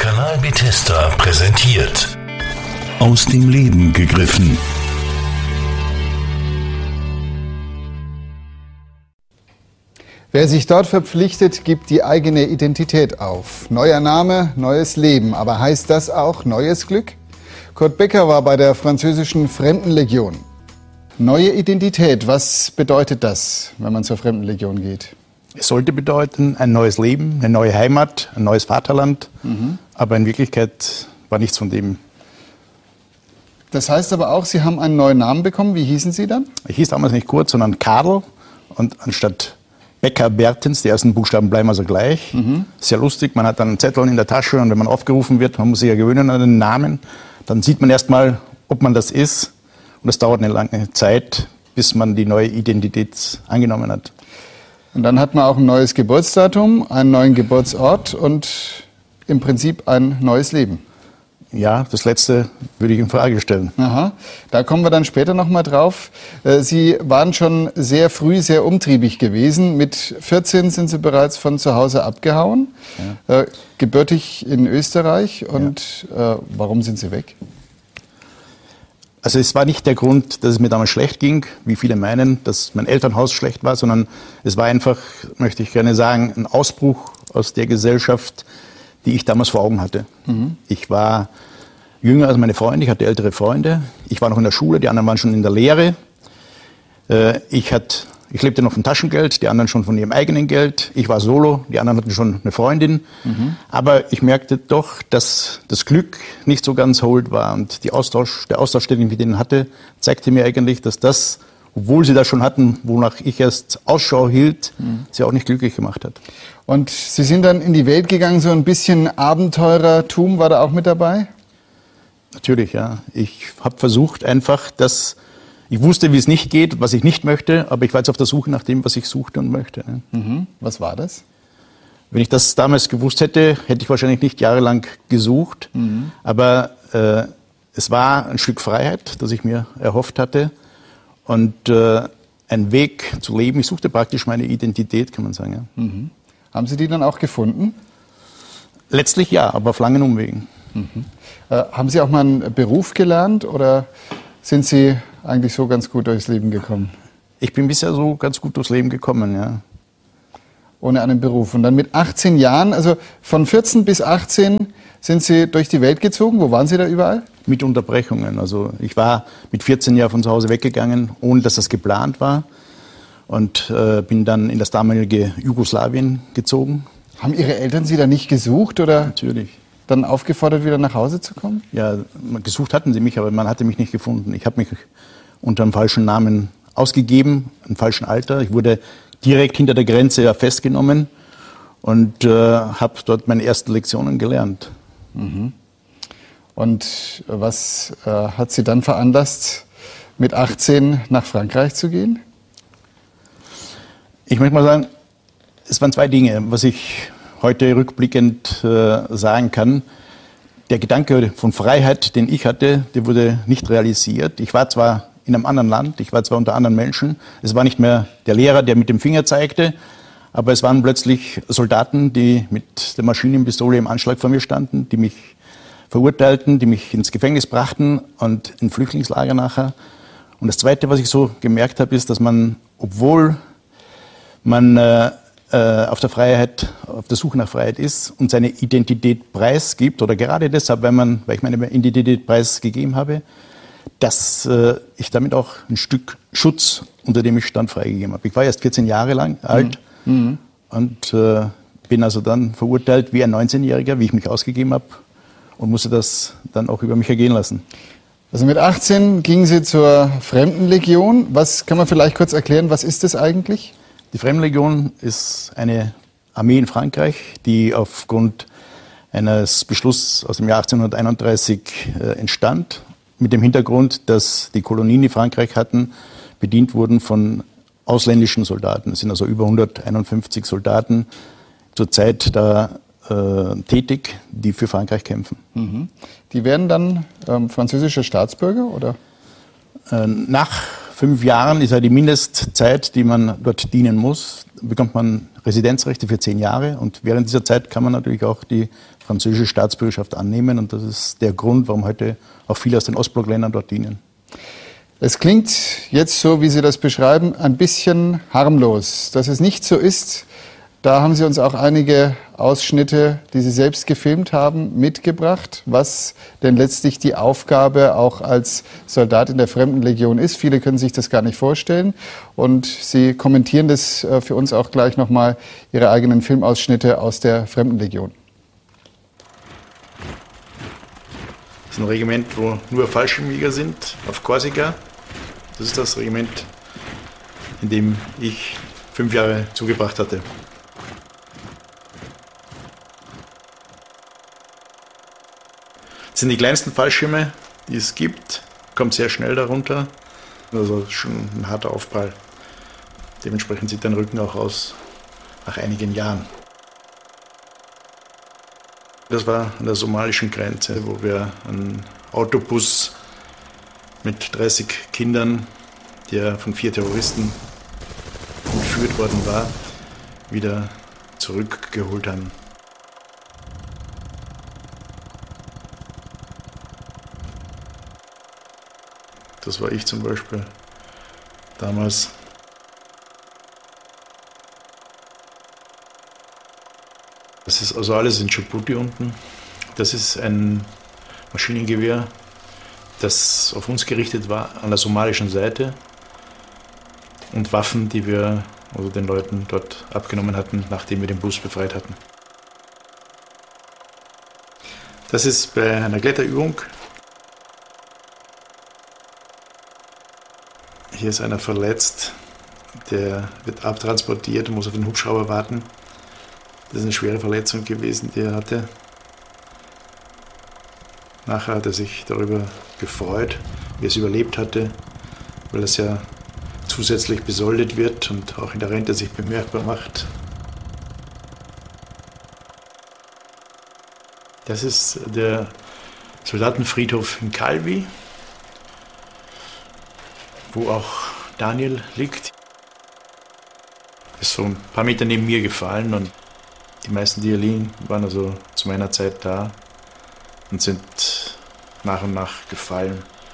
Kanal Bethesda präsentiert. Aus dem Leben gegriffen. Wer sich dort verpflichtet, gibt die eigene Identität auf. Neuer Name, neues Leben. Aber heißt das auch neues Glück? Kurt Becker war bei der französischen Fremdenlegion. Neue Identität, was bedeutet das, wenn man zur Fremdenlegion geht? Es sollte bedeuten, ein neues Leben, eine neue Heimat, ein neues Vaterland. Aber in Wirklichkeit war nichts von dem. Das heißt aber auch, Sie haben einen neuen Namen bekommen. Wie hießen Sie dann? Ich hieß damals nicht Kurt, sondern Karl. Und anstatt Becker Bertens, die ersten Buchstaben bleiben also gleich. Sehr lustig, man hat dann einen Zettel in der Tasche und wenn man aufgerufen wird, man muss sich ja gewöhnen an den Namen, dann sieht man erstmal, ob man das ist. Und es dauert eine lange Zeit, bis man die neue Identität angenommen hat. Und dann hat man auch ein neues Geburtsdatum, einen neuen Geburtsort und im Prinzip ein neues Leben. Ja, das Letzte würde ich in Frage stellen. Aha, da kommen wir dann später noch mal drauf. Sie waren schon sehr früh sehr umtriebig gewesen. Mit 14 sind Sie bereits von zu Hause abgehauen, ja. Gebürtig in Österreich. Und ja. Warum sind Sie weg? Also es war nicht der Grund, dass es mir damals schlecht ging, wie viele meinen, dass mein Elternhaus schlecht war, sondern es war einfach, möchte ich gerne sagen, ein Ausbruch aus der Gesellschaft, die ich damals vor Augen hatte. Ich war jünger als meine Freunde, ich hatte ältere Freunde. Ich war noch in der Schule, die anderen waren schon in der Lehre. Ich lebte noch von Taschengeld, die anderen schon von ihrem eigenen Geld. Ich war solo, die anderen hatten schon eine Freundin. Aber ich merkte doch, dass das Glück nicht so ganz hold war. Und der Austausch, den ich mit denen hatte, zeigte mir eigentlich, dass das, obwohl sie das schon hatten, wonach ich erst Ausschau hielt, sie auch nicht glücklich gemacht hat. Und Sie sind dann in die Welt gegangen, so ein bisschen Abenteurertum war da auch mit dabei? Natürlich, ja. Ich habe versucht einfach, ich wusste, wie es nicht geht, was ich nicht möchte, aber ich war jetzt auf der Suche nach dem, was ich suchte und möchte. Was war das? Wenn ich das damals gewusst hätte, hätte ich wahrscheinlich nicht jahrelang gesucht. Aber es war ein Stück Freiheit, das ich mir erhofft hatte. Und ein Weg zu leben. Ich suchte praktisch meine Identität, kann man sagen. Ja. Haben Sie die dann auch gefunden? Letztlich ja, aber auf langen Umwegen. Haben Sie auch mal einen Beruf gelernt oder sind Sie eigentlich so ganz gut durchs Leben gekommen? Ich bin bisher so ganz gut durchs Leben gekommen, ja. Ohne einen Beruf. Und dann mit 18 Jahren, also von 14 bis 18, sind Sie durch die Welt gezogen. Wo waren Sie da überall? Mit Unterbrechungen. Also ich war mit 14 Jahren von zu Hause weggegangen, ohne dass das geplant war. Und bin dann in das damalige Jugoslawien gezogen. Haben Ihre Eltern Sie da nicht gesucht oder? Natürlich. Dann aufgefordert, wieder nach Hause zu kommen? Ja, gesucht hatten sie mich, aber man hatte mich nicht gefunden. Ich habe mich unter einem falschen Namen ausgegeben, einem falschen Alter. Ich wurde direkt hinter der Grenze festgenommen und habe dort meine ersten Lektionen gelernt. Und was hat Sie dann veranlasst, mit 18 nach Frankreich zu gehen? Ich möchte mal sagen, es waren zwei Dinge, was ich heute rückblickend sagen kann. Der Gedanke von Freiheit, den ich hatte, der wurde nicht realisiert. Ich war zwar in einem anderen Land, ich war zwar unter anderen Menschen, es war nicht mehr der Lehrer, der mit dem Finger zeigte, aber es waren plötzlich Soldaten, die mit der Maschinenpistole im Anschlag vor mir standen, die mich verurteilten, die mich ins Gefängnis brachten und in Flüchtlingslager nachher. Und das Zweite, was ich so gemerkt habe, ist, dass man, obwohl man auf der Suche nach Freiheit ist und seine Identität preisgibt, oder gerade deshalb, weil ich meine Identität preisgegeben habe, dass ich damit auch ein Stück Schutz, unter dem ich stand, freigegeben habe. Ich war erst 14 Jahre alt und bin also dann verurteilt wie ein 19-Jähriger, wie ich mich ausgegeben habe, und musste das dann auch über mich ergehen lassen. Also mit 18 gingen Sie zur Fremdenlegion. Was kann man vielleicht kurz erklären, was ist das eigentlich? Die Fremdenlegion ist eine Armee in Frankreich, die aufgrund eines Beschlusses aus dem Jahr 1831 entstand, mit dem Hintergrund, dass die Kolonien, die Frankreich hatten, bedient wurden von ausländischen Soldaten. Es sind also über 151 Soldaten zurzeit da tätig, die für Frankreich kämpfen. Die werden dann französische Staatsbürger, oder? Nach 5 Jahren ist ja die Mindestzeit, die man dort dienen muss. Bekommt man Residenzrechte für 10 Jahre und während dieser Zeit kann man natürlich auch die französische Staatsbürgerschaft annehmen. Und das ist der Grund, warum heute auch viele aus den Ostblockländern dort dienen. Es klingt jetzt so, wie Sie das beschreiben, ein bisschen harmlos. Dass es nicht so ist, da haben Sie uns auch einige Ausschnitte, die Sie selbst gefilmt haben, mitgebracht, was denn letztlich die Aufgabe auch als Soldat in der Fremdenlegion ist. Viele können sich das gar nicht vorstellen. Und Sie kommentieren das für uns auch gleich nochmal, Ihre eigenen Filmausschnitte aus der Fremdenlegion. Das ist ein Regiment, wo nur Fallschirmjäger sind, auf Korsika. Das ist das Regiment, in dem ich 5 Jahre zugebracht hatte. Das sind die kleinsten Fallschirme, die es gibt. Kommt sehr schnell darunter. Also schon ein harter Aufprall. Dementsprechend sieht dein Rücken auch aus nach einigen Jahren. Das war an der somalischen Grenze, wo wir einen Autobus mit 30 Kindern, der von 4 Terroristen entführt worden war, wieder zurückgeholt haben. Das war ich zum Beispiel damals. Das ist also alles in Djibouti unten. Das ist ein Maschinengewehr, das auf uns gerichtet war, an der somalischen Seite. Und Waffen, die wir also den Leuten dort abgenommen hatten, nachdem wir den Bus befreit hatten. Das ist bei einer Kletterübung. Hier ist einer verletzt, der wird abtransportiert und muss auf den Hubschrauber warten. Das ist eine schwere Verletzung gewesen, die er hatte. Nachher hat er sich darüber gefreut, wie er es überlebt hatte, weil es ja zusätzlich besoldet wird und auch in der Rente sich bemerkbar macht. Das ist der Soldatenfriedhof in Calvi, wo auch Daniel liegt. Er ist so ein paar Meter neben mir gefallen und die meisten, die hier liegen, waren also zu meiner Zeit da und sind nach und nach gefallen.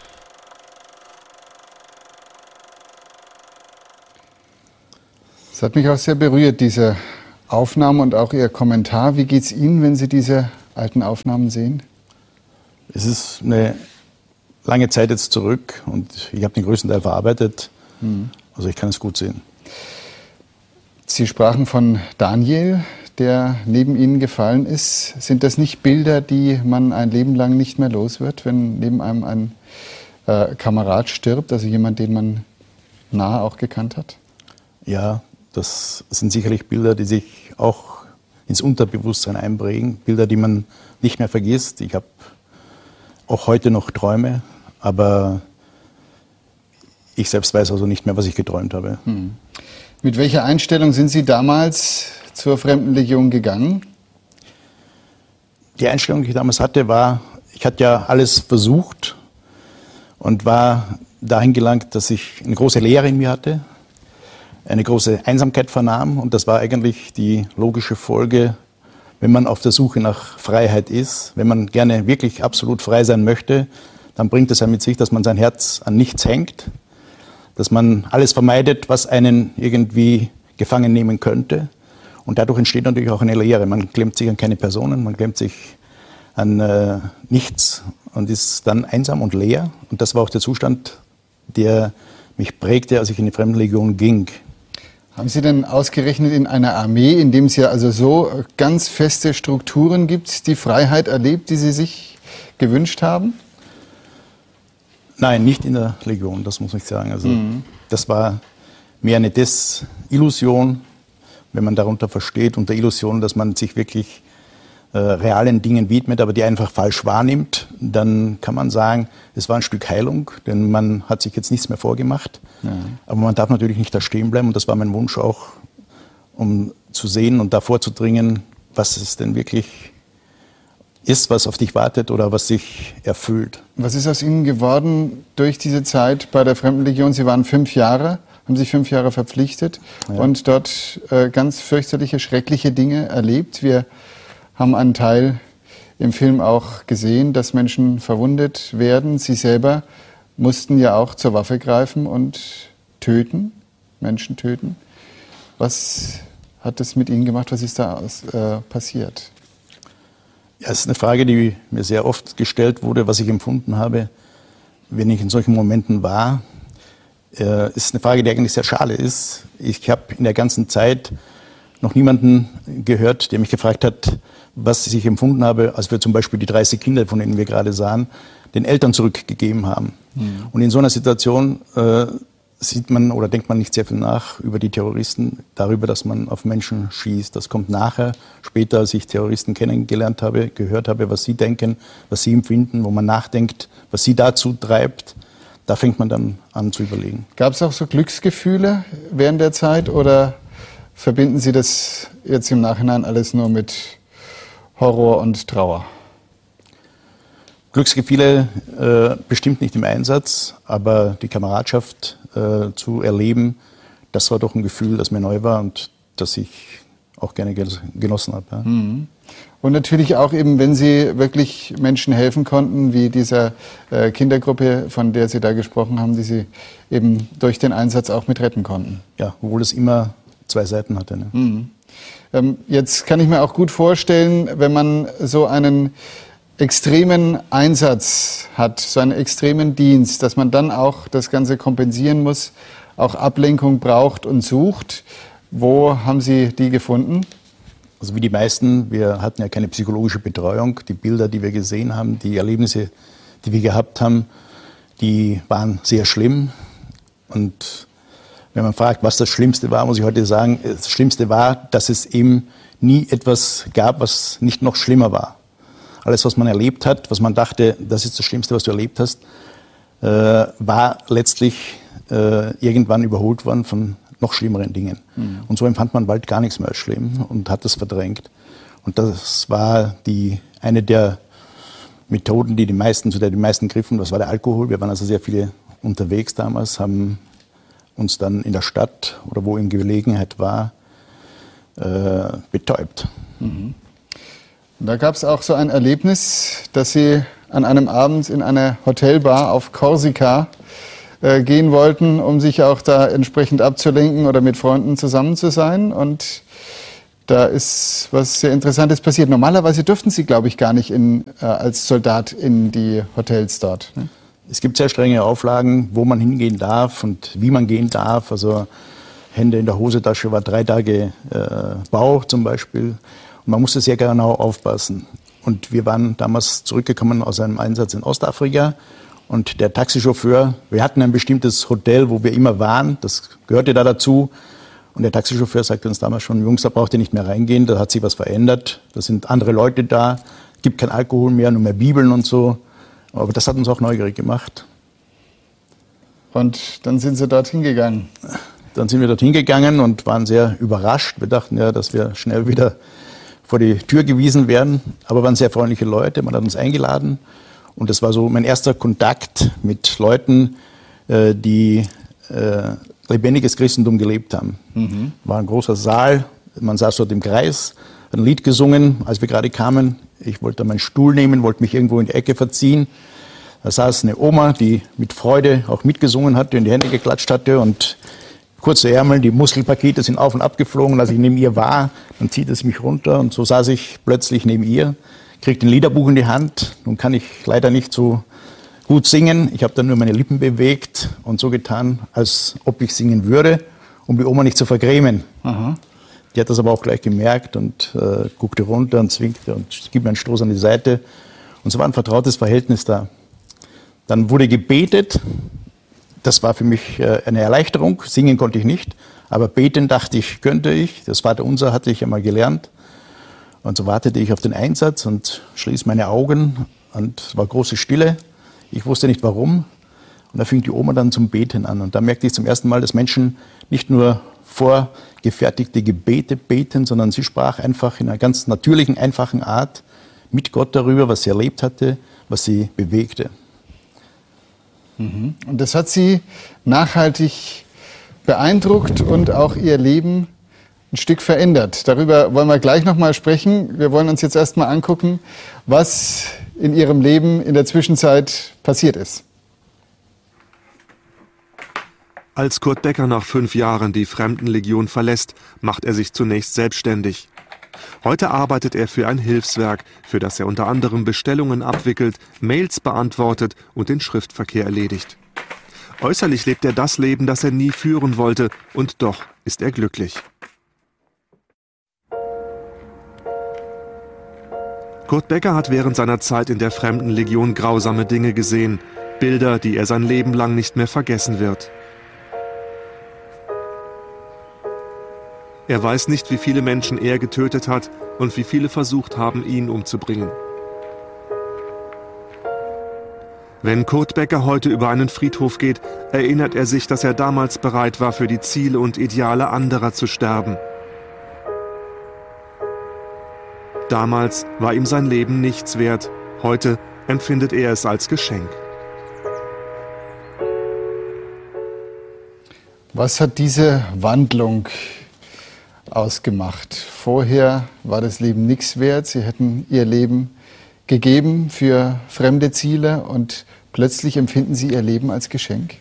Es hat mich auch sehr berührt, diese Aufnahmen und auch Ihr Kommentar. Wie geht es Ihnen, wenn Sie diese alten Aufnahmen sehen? Es ist eine lange Zeit jetzt zurück und ich habe den größten Teil verarbeitet. Also ich kann es gut sehen. Sie sprachen von Daniel, der neben Ihnen gefallen ist. Sind das nicht Bilder, die man ein Leben lang nicht mehr los wird, wenn neben einem ein Kamerad stirbt, also jemand, den man nahe auch gekannt hat? Ja, das sind sicherlich Bilder, die sich auch ins Unterbewusstsein einprägen. Bilder, die man nicht mehr vergisst. Ich habe auch heute noch Träume, aber ich selbst weiß also nicht mehr, was ich geträumt habe. Mit welcher Einstellung sind Sie damals zur Fremdenlegion gegangen? Die Einstellung, die ich damals hatte, war, ich hatte ja alles versucht und war dahin gelangt, dass ich eine große Leere in mir hatte, eine große Einsamkeit vernahm und das war eigentlich die logische Folge, wenn man auf der Suche nach Freiheit ist, wenn man gerne wirklich absolut frei sein möchte, dann bringt es ja mit sich, dass man sein Herz an nichts hängt, dass man alles vermeidet, was einen irgendwie gefangen nehmen könnte. Und dadurch entsteht natürlich auch eine Leere. Man klemmt sich an keine Personen, man klemmt sich an nichts und ist dann einsam und leer. Und das war auch der Zustand, der mich prägte, als ich in die Fremdenlegion ging. Haben Sie denn ausgerechnet in einer Armee, in dem es ja also so ganz feste Strukturen gibt, die Freiheit erlebt, die Sie sich gewünscht haben? Nein, nicht in der Legion, das muss ich sagen. Also, das war mehr eine Desillusion, wenn man darunter versteht, unter Illusion, dass man sich wirklich realen Dingen widmet, aber die einfach falsch wahrnimmt, dann kann man sagen, es war ein Stück Heilung, denn man hat sich jetzt nichts mehr vorgemacht. Ja. Aber man darf natürlich nicht da stehen bleiben und das war mein Wunsch auch, um zu sehen und da vorzudringen, was es denn wirklich ist, was auf dich wartet oder was dich erfüllt. Was ist aus Ihnen geworden durch diese Zeit bei der Fremdenlegion? Sie waren 5 Jahre, haben sich 5 Jahre verpflichtet und dort ganz fürchterliche, schreckliche Dinge erlebt. Wir haben einen Teil im Film auch gesehen, dass Menschen verwundet werden. Sie selber mussten ja auch zur Waffe greifen und töten, Menschen töten. Was hat das mit Ihnen gemacht? Was ist da passiert? Ja, es ist eine Frage, die mir sehr oft gestellt wurde, was ich empfunden habe, wenn ich in solchen Momenten war. Ist eine Frage, die eigentlich sehr schade ist. Ich habe in der ganzen Zeit noch niemanden gehört, der mich gefragt hat, was ich empfunden habe, als wir zum Beispiel die 30 Kinder, von denen wir gerade sahen, den Eltern zurückgegeben haben. Mhm. Und in so einer Situation sieht man oder denkt man nicht sehr viel nach über die Terroristen, darüber, dass man auf Menschen schießt. Das kommt nachher, später, als ich Terroristen kennengelernt habe, gehört habe, was sie denken, was sie empfinden, wo man nachdenkt, was sie dazu treibt. Da fängt man dann an zu überlegen. Gab es auch so Glücksgefühle während der Zeit oder verbinden Sie das jetzt im Nachhinein alles nur mit Horror und Trauer? Glücksgefühle bestimmt nicht im Einsatz, aber die Kameradschaft zu erleben, das war doch ein Gefühl, das mir neu war und das ich auch gerne genossen habe. Ja. Mhm. Und natürlich auch eben, wenn Sie wirklich Menschen helfen konnten, wie dieser Kindergruppe, von der Sie da gesprochen haben, die Sie eben durch den Einsatz auch mit retten konnten. Ja, obwohl es immer zwei Seiten hatte. Ne? Mhm. Jetzt kann ich mir auch gut vorstellen, wenn man so einen extremen Einsatz hat, so einen extremen Dienst, dass man dann auch das Ganze kompensieren muss, auch Ablenkung braucht und sucht. Wo haben Sie die gefunden? Also wie die meisten, wir hatten ja keine psychologische Betreuung. Die Bilder, die wir gesehen haben, die Erlebnisse, die wir gehabt haben, die waren sehr schlimm. Und wenn man fragt, was das Schlimmste war, muss ich heute sagen, das Schlimmste war, dass es eben nie etwas gab, was nicht noch schlimmer war. Alles, was man erlebt hat, was man dachte, das ist das Schlimmste, was du erlebt hast, war letztlich irgendwann überholt worden von noch schlimmeren Dingen. Mhm. Und so empfand man bald gar nichts mehr als schlimm und hat das verdrängt. Und das war eine der Methoden, zu der die meisten griffen, das war der Alkohol. Wir waren also sehr viele unterwegs damals, haben uns dann in der Stadt oder wo ihm Gelegenheit war, betäubt. Mhm. Da gab es auch so ein Erlebnis, dass Sie an einem Abend in eine Hotelbar auf Korsika gehen wollten, um sich auch da entsprechend abzulenken oder mit Freunden zusammen zu sein. Und da ist was sehr Interessantes passiert. Normalerweise dürften Sie, glaube ich, gar nicht als Soldat in die Hotels dort. Ne? Es gibt sehr strenge Auflagen, wo man hingehen darf und wie man gehen darf. Also Hände in der Hosentasche war 3 Tage Bauch zum Beispiel. Und man musste sehr genau aufpassen. Und wir waren damals zurückgekommen aus einem Einsatz in Ostafrika. Und der Taxichauffeur, wir hatten ein bestimmtes Hotel, wo wir immer waren, das gehörte da dazu. Und der Taxichauffeur sagte uns damals schon, Jungs, da braucht ihr nicht mehr reingehen, da hat sich was verändert. Da sind andere Leute da, gibt kein Alkohol mehr, nur mehr Bibeln und so. Aber das hat uns auch neugierig gemacht. Und dann sind Sie dorthin gegangen? Dann sind wir dorthin gegangen und waren sehr überrascht. Wir dachten ja, dass wir schnell wieder vor die Tür gewiesen werden. Aber waren sehr freundliche Leute, man hat uns eingeladen. Und das war so mein erster Kontakt mit Leuten, die lebendiges Christentum gelebt haben. Mhm. War ein großer Saal, man saß dort im Kreis, hat ein Lied gesungen, als wir gerade kamen. Ich wollte meinen Stuhl nehmen, wollte mich irgendwo in die Ecke verziehen. Da saß eine Oma, die mit Freude auch mitgesungen hatte, in die Hände geklatscht hatte und kurze Ärmel, die Muskelpakete sind auf und ab geflogen. Als ich neben ihr war, dann zieht es mich runter und so saß ich plötzlich neben ihr. Kriegte ein Liederbuch in die Hand. Nun kann ich leider nicht so gut singen. Ich habe dann nur meine Lippen bewegt und so getan, als ob ich singen würde, um die Oma nicht zu vergrämen. Aha. Die hat das aber auch gleich gemerkt und guckte runter und zwinkte und gibt mir einen Stoß an die Seite. Und so war ein vertrautes Verhältnis da. Dann wurde gebetet. Das war für mich eine Erleichterung. Singen konnte ich nicht, aber beten dachte ich, könnte ich. Das Vaterunser hatte ich einmal gelernt. Und so wartete ich auf den Einsatz und schließ meine Augen und es war große Stille. Ich wusste nicht warum. Und da fing die Oma dann zum Beten an. Und da merkte ich zum ersten Mal, dass Menschen nicht nur vorgefertigte Gebete beten, sondern sie sprach einfach in einer ganz natürlichen, einfachen Art mit Gott darüber, was sie erlebt hatte, was sie bewegte. Mhm. Und das hat Sie nachhaltig beeindruckt und auch Ihr Leben ein Stück verändert. Darüber wollen wir gleich noch mal sprechen. Wir wollen uns jetzt erst mal angucken, was in Ihrem Leben in der Zwischenzeit passiert ist. Als Kurt Becker nach 5 Jahren die Fremdenlegion verlässt, macht er sich zunächst selbstständig. Heute arbeitet er für ein Hilfswerk, für das er unter anderem Bestellungen abwickelt, Mails beantwortet und den Schriftverkehr erledigt. Äußerlich lebt er das Leben, das er nie führen wollte, und doch ist er glücklich. Kurt Becker hat während seiner Zeit in der Fremdenlegion grausame Dinge gesehen, Bilder, die er sein Leben lang nicht mehr vergessen wird. Er weiß nicht, wie viele Menschen er getötet hat und wie viele versucht haben, ihn umzubringen. Wenn Kurt Becker heute über einen Friedhof geht, erinnert er sich, dass er damals bereit war, für die Ziele und Ideale anderer zu sterben. Damals war ihm sein Leben nichts wert. Heute empfindet er es als Geschenk. Was hat diese Wandlung ausgemacht? Vorher war das Leben nichts wert. Sie hätten ihr Leben gegeben für fremde Ziele und plötzlich empfinden Sie Ihr Leben als Geschenk?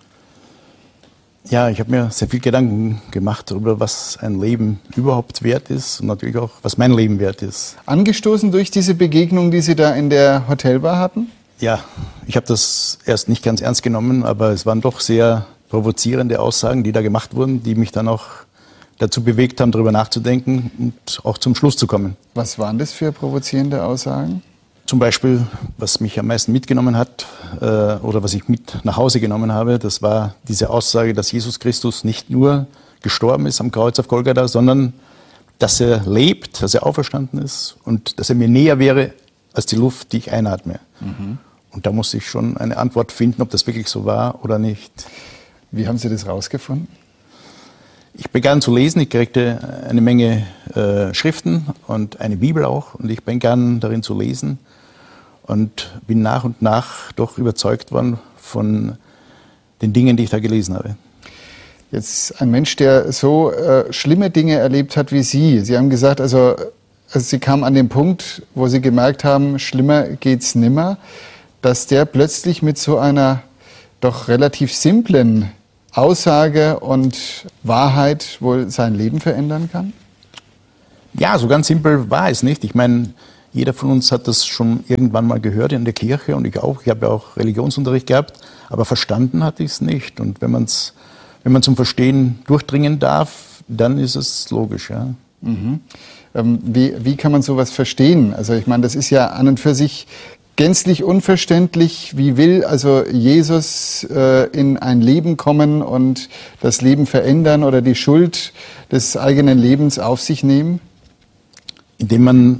Ja, ich habe mir sehr viel Gedanken gemacht darüber, was ein Leben überhaupt wert ist und natürlich auch, was mein Leben wert ist. Angestoßen durch diese Begegnung, die Sie da in der Hotelbar hatten? Ja, ich habe das erst nicht ganz ernst genommen, aber es waren doch sehr provozierende Aussagen, die da gemacht wurden, die mich dann auch dazu bewegt haben, darüber nachzudenken und auch zum Schluss zu kommen. Was waren das für provozierende Aussagen? Zum Beispiel, was mich am meisten mitgenommen hat oder was ich mit nach Hause genommen habe, das war diese Aussage, dass Jesus Christus nicht nur gestorben ist am Kreuz auf Golgatha, sondern dass er lebt, dass er auferstanden ist und dass er mir näher wäre als die Luft, die ich einatme. Mhm. Und da musste ich schon eine Antwort finden, ob das wirklich so war oder nicht. Wie haben Sie das rausgefunden? Ich begann zu lesen, ich kriegte eine Menge Schriften und eine Bibel auch und ich begann darin zu lesen und bin nach und nach doch überzeugt worden von den Dingen, die ich da gelesen habe. Jetzt ein Mensch, der so schlimme Dinge erlebt hat wie Sie. Sie haben gesagt, also Sie kamen an den Punkt, wo Sie gemerkt haben, schlimmer geht's nimmer, dass der plötzlich mit so einer doch relativ simplen Aussage und Wahrheit wohl sein Leben verändern kann? Ja, so ganz simpel war es nicht. Ich meine, jeder von uns hat das schon irgendwann mal gehört in der Kirche und ich auch. Ich habe ja auch Religionsunterricht gehabt, aber verstanden hatte ich es nicht. Und wenn man zum Verstehen durchdringen darf, dann ist es logisch, ja. Mhm. Wie kann man sowas verstehen? Also ich meine, das ist ja an und für sich gänzlich unverständlich. Wie will also Jesus in ein Leben kommen und das Leben verändern oder die Schuld des eigenen Lebens auf sich nehmen? Indem man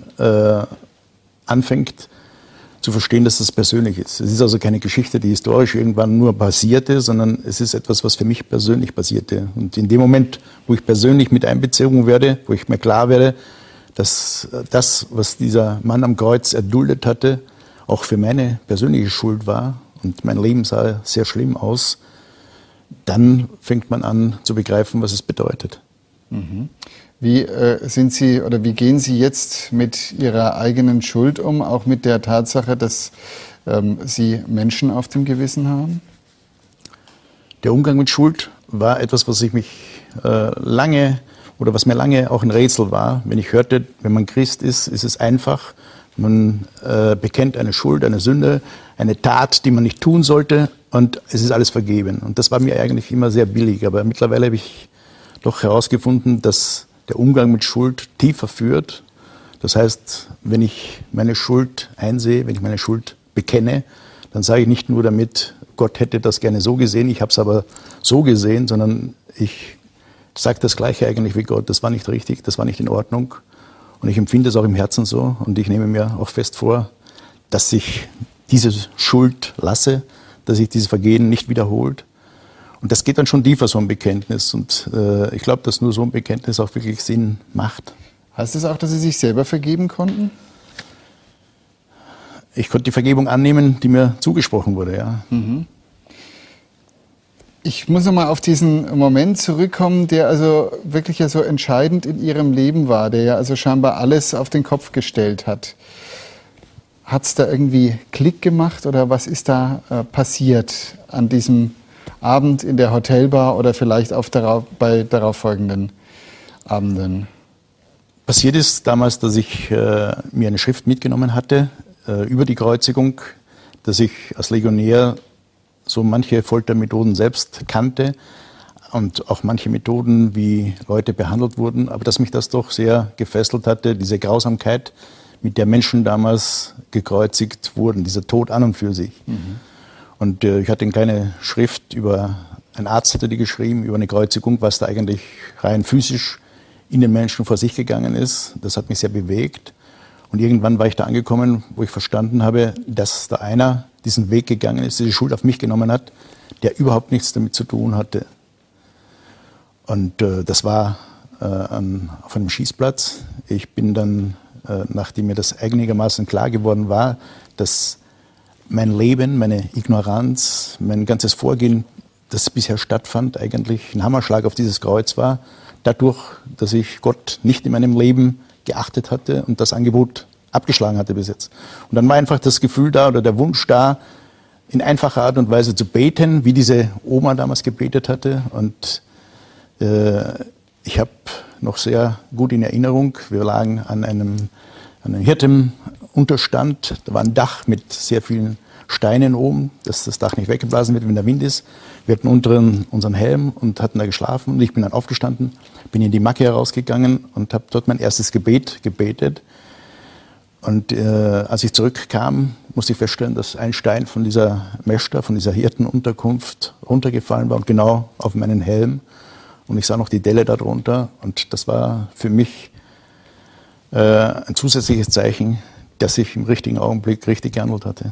anfängt zu verstehen, dass das persönlich ist. Es ist also keine Geschichte, die historisch irgendwann nur passierte, sondern es ist etwas, was für mich persönlich passierte. Und in dem Moment, wo ich persönlich mit einbezogen werde, wo ich mir klar werde, dass das, was dieser Mann am Kreuz erduldet hatte, auch für meine persönliche Schuld war und mein Leben sah sehr schlimm aus, dann fängt man an zu begreifen, was es bedeutet. Mhm. Wie sind Sie oder wie gehen Sie jetzt mit Ihrer eigenen Schuld um, auch mit der Tatsache, dass Sie Menschen auf dem Gewissen haben? Der Umgang mit Schuld war etwas, was ich mich was mir lange auch ein Rätsel war. Wenn ich hörte, wenn man Christ ist, ist es einfach. Man bekennt eine Schuld, eine Sünde, eine Tat, die man nicht tun sollte und es ist alles vergeben. Und das war mir eigentlich immer sehr billig. Aber mittlerweile habe ich doch herausgefunden, dass der Umgang mit Schuld tiefer führt. Das heißt, wenn ich meine Schuld einsehe, wenn ich meine Schuld bekenne, dann sage ich nicht nur damit, Gott hätte das gerne so gesehen, ich habe es aber so gesehen, sondern ich sage das Gleiche eigentlich wie Gott, das war nicht richtig, das war nicht in Ordnung. Und ich empfinde es auch im Herzen so und ich nehme mir auch fest vor, dass ich diese Schuld lasse, dass sich dieses Vergehen nicht wiederholt. Und das geht dann schon tiefer, so ein Bekenntnis. Und ich glaube, dass nur so ein Bekenntnis auch wirklich Sinn macht. Heißt das auch, dass Sie sich selber vergeben konnten? Ich konnte die Vergebung annehmen, die mir zugesprochen wurde, ja. Mhm. Ich muss nochmal auf diesen Moment zurückkommen, der also wirklich ja so entscheidend in Ihrem Leben war, der ja also scheinbar alles auf den Kopf gestellt hat. Hat es da irgendwie Klick gemacht oder was ist da passiert an diesem Abend in der Hotelbar oder vielleicht bei darauffolgenden Abenden? Passiert ist damals, dass ich mir eine Schrift mitgenommen hatte über die Kreuzigung, dass ich als Legionär so manche Foltermethoden selbst kannte und auch manche Methoden, wie Leute behandelt wurden, aber dass mich das doch sehr gefesselt hatte, diese Grausamkeit, mit der Menschen damals gekreuzigt wurden, dieser Tod an und für sich. Und ich hatte eine kleine Schrift ein Arzt hatte die geschrieben, über eine Kreuzigung, was da eigentlich rein physisch in den Menschen vor sich gegangen ist. Das hat mich sehr bewegt. Und irgendwann war ich da angekommen, wo ich verstanden habe, dass da einer diesen Weg gegangen ist, diese Schuld auf mich genommen hat, der überhaupt nichts damit zu tun hatte. Und das war auf einem Schießplatz. Ich bin dann, nachdem mir das einigermaßen klar geworden war, dass mein Leben, meine Ignoranz, mein ganzes Vorgehen, das bisher stattfand, eigentlich ein Hammerschlag auf dieses Kreuz war, dadurch, dass ich Gott nicht in meinem Leben geachtet hatte und das Angebot abgeschlagen hatte bis jetzt. Und dann war einfach das Gefühl da oder der Wunsch da, in einfacher Art und Weise zu beten, wie diese Oma damals gebetet hatte. Und ich habe noch sehr gut in Erinnerung, wir lagen an einem Hirtenunterstand, da war ein Dach mit sehr vielen Steinen oben, dass das Dach nicht weggeblasen wird, wenn der Wind ist. Wir hatten unseren Helm und hatten da geschlafen und ich bin dann aufgestanden, bin in die Macke herausgegangen und habe dort mein erstes Gebet gebetet. Und als ich zurückkam, musste ich feststellen, dass ein Stein von dieser Meshta, von dieser Hirtenunterkunft runtergefallen war und genau auf meinen Helm. Und ich sah noch die Delle darunter und das war für mich ein zusätzliches Zeichen, dass ich im richtigen Augenblick richtig gehandelt hatte.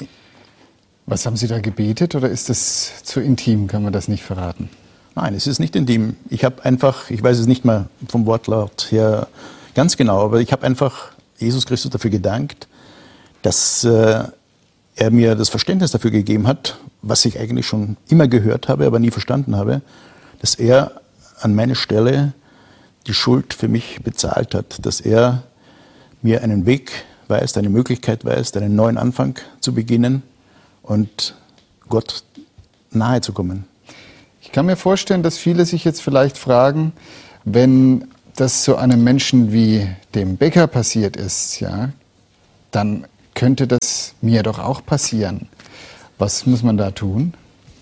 Was haben Sie da gebetet oder ist das zu intim, kann man das nicht verraten? Nein, es ist nicht intim. Ich habe einfach, ich weiß es nicht mal vom Wortlaut her ganz genau, aber ich habe einfach Jesus Christus dafür gedankt, dass er mir das Verständnis dafür gegeben hat, was ich eigentlich schon immer gehört habe, aber nie verstanden habe, dass er an meine Stelle die Schuld für mich bezahlt hat, dass er mir einen Weg weist, eine Möglichkeit weist, einen neuen Anfang zu beginnen und Gott nahe zu kommen. Ich kann mir vorstellen, dass viele sich jetzt vielleicht fragen, wenn das so einem Menschen wie dem Becker passiert ist, ja, dann könnte das mir doch auch passieren. Was muss man da tun?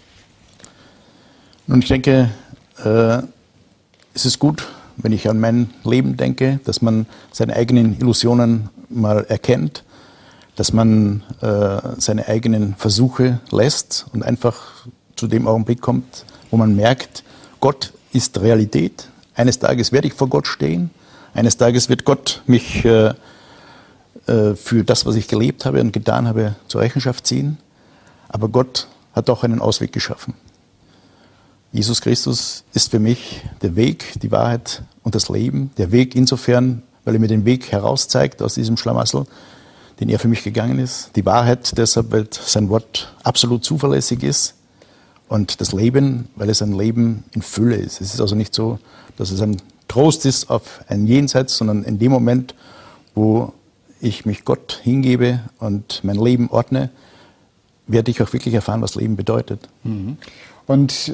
Nun, ich denke, es ist gut, wenn ich an mein Leben denke, dass man seine eigenen Illusionen mal erkennt, dass man seine eigenen Versuche lässt und einfach zu dem Augenblick kommt, wo man merkt, Gott ist Realität. Eines Tages werde ich vor Gott stehen. Eines Tages wird Gott mich für das, was ich gelebt habe und getan habe, zur Rechenschaft ziehen. Aber Gott hat auch einen Ausweg geschaffen. Jesus Christus ist für mich der Weg, die Wahrheit und das Leben. Der Weg insofern, weil er mir den Weg herauszeigt aus diesem Schlamassel, den er für mich gegangen ist. Die Wahrheit deshalb, weil sein Wort absolut zuverlässig ist. Und das Leben, weil es ein Leben in Fülle ist. Es ist also nicht so, dass es ein Trost ist auf ein Jenseits, sondern in dem Moment, wo ich mich Gott hingebe und mein Leben ordne, werde ich auch wirklich erfahren, was Leben bedeutet. Und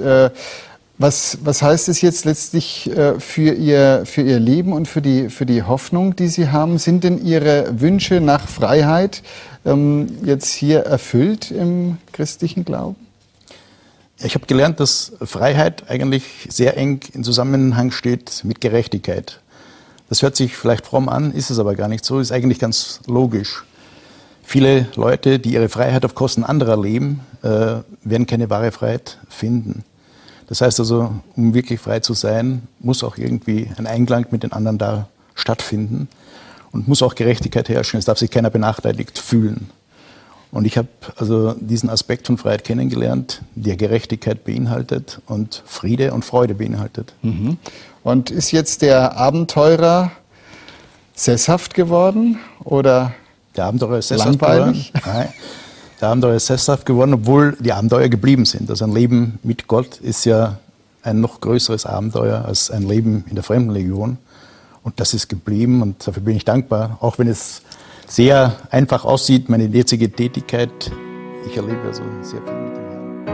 was heißt es jetzt letztlich für Ihr Leben und für die Hoffnung, die Sie haben? Sind denn Ihre Wünsche nach Freiheit jetzt hier erfüllt im christlichen Glauben? Ich habe gelernt, dass Freiheit eigentlich sehr eng in Zusammenhang steht mit Gerechtigkeit. Das hört sich vielleicht fromm an, ist es aber gar nicht so, ist eigentlich ganz logisch. Viele Leute, die ihre Freiheit auf Kosten anderer leben, werden keine wahre Freiheit finden. Das heißt also, um wirklich frei zu sein, muss auch irgendwie ein Einklang mit den anderen da stattfinden und muss auch Gerechtigkeit herrschen. Es darf sich keiner benachteiligt fühlen. Und ich habe also diesen Aspekt von Freiheit kennengelernt, der Gerechtigkeit beinhaltet und Friede und Freude beinhaltet. Und ist jetzt der Abenteurer sesshaft geworden oder der Abenteurer ist sesshaft langweilig? Geworden? Nein. Der der Abenteuer sesshaft geworden, obwohl die Abenteuer geblieben sind. Also ein Leben mit Gott ist ja ein noch größeres Abenteuer als ein Leben in der Fremdenlegion. Und das ist geblieben und dafür bin ich dankbar. Auch wenn es sehr einfach aussieht, meine jetzige Tätigkeit, ich erlebe also sehr viel mit dem